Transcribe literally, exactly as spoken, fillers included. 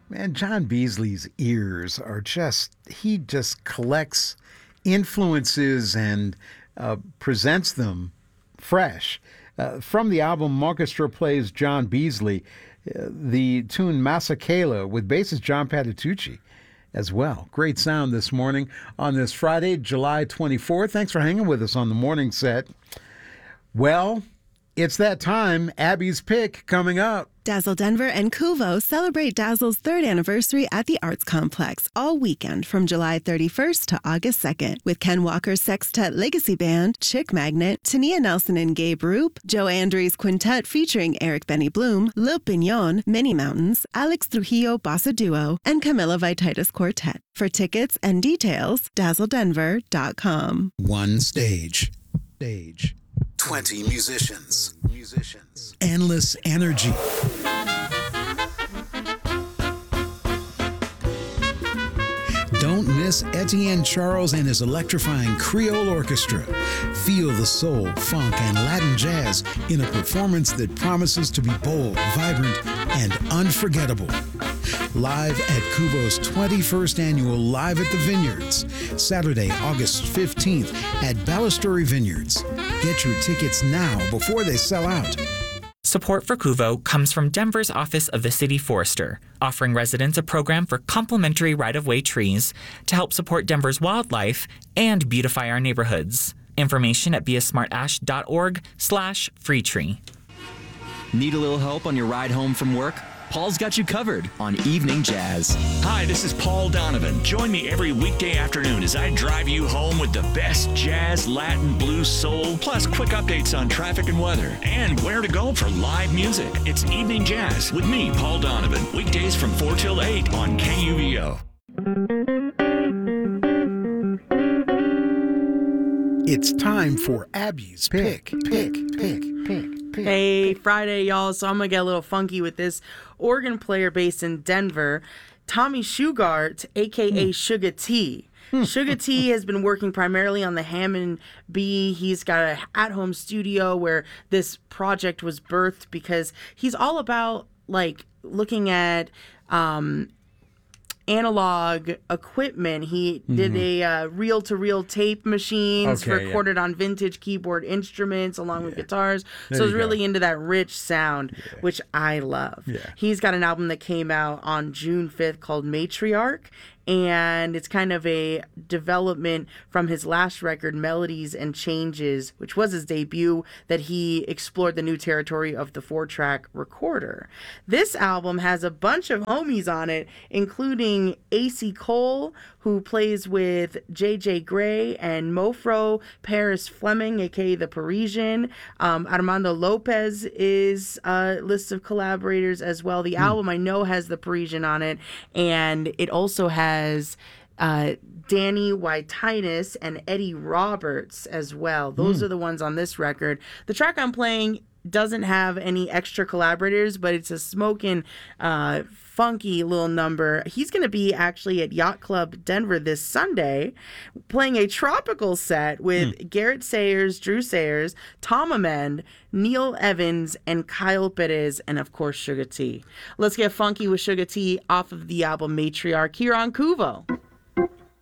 Man, John Beasley's ears are just, he just collects influences and uh, presents them fresh. Uh, from the album Orchestra Plays John Beasley, uh, the tune Masakela with bassist John Patitucci as well. Great sound this morning on this Friday, July twenty-fourth. Thanks for hanging with us on the morning set. Well, it's that time. Abby's Pick coming up. Dazzle Denver and Kuvo celebrate Dazzle's third anniversary at the Arts Complex all weekend from July thirty-first to August second with Ken Walker's Sextet Legacy Band, Chick Magnet, Tania Nelson and Gabe Roop, Joe Andrews Quintet featuring Eric Benny Bloom, Lil Pignon, Many Mountains, Alex Trujillo Bossa Duo, and Camila Vititis Quartet. For tickets and details, dazzle denver dot com. One stage. Stage. twenty musicians. Musicians. Endless energy. Don't miss Etienne Charles and his electrifying Creole Orchestra. Feel the soul, funk, and Latin jazz in a performance that promises to be bold, vibrant, and unforgettable. Live at Kuvo's twenty-first annual Live at the Vineyards, Saturday, August fifteenth at Balustrade Vineyards. Get your tickets now before they sell out. Support for Kuvo comes from Denver's Office of the City Forester, offering residents a program for complimentary right-of-way trees to help support Denver's wildlife and beautify our neighborhoods. Information at beasmartash.org slash free tree. Need a little help on your ride home from work? Paul's got you covered on Evening Jazz. Hi, this is Paul Donovan. Join me every weekday afternoon as I drive you home with the best jazz, Latin, blues, soul, plus quick updates on traffic and weather, and where to go for live music. It's Evening Jazz with me, Paul Donovan. Weekdays from four till eight on K U V O. It's time for Abby's Pick, Pick, Pick, Pick. Hey, Friday, y'all. So I'm going to get a little funky with this organ player based in Denver, Tommy Shugart, a k a. Mm. Sugar T. Sugar T has been working primarily on the Hammond B. He's got an at-home studio where this project was birthed because he's all about, like, looking at um, analog equipment. He mm-hmm. did a uh, reel-to-reel tape machines, okay, recorded yeah. on vintage keyboard instruments along yeah. with guitars. There so he's really go. into that rich sound, yeah. which I love. Yeah. He's got an album that came out on June fifth called Matriarch, and it's kind of a development from his last record, Melodies and Changes, which was his debut, that he explored the new territory of the four-track recorder. This album has a bunch of homies on it, including A C Cole, who plays with J J Gray, and Mofro Paris Fleming, aka the Parisian. Um, Armando Lopez is a list of collaborators as well. The mm. album I know has the Parisian on it, and it also has As uh, Danny Whititis and Eddie Roberts as well. Those mm. are the ones on this record. The track I'm playing doesn't have any extra collaborators, but it's a smoking, uh, funky little number. He's going to be actually at Yacht Club Denver this Sunday playing a tropical set with mm. Garrett Sayers, Drew Sayers, Tom Amend, Neil Evans, and Kyle Perez, and of course Sugar T. Let's get funky with Sugar T off of the album Matriarch here on Kuvo.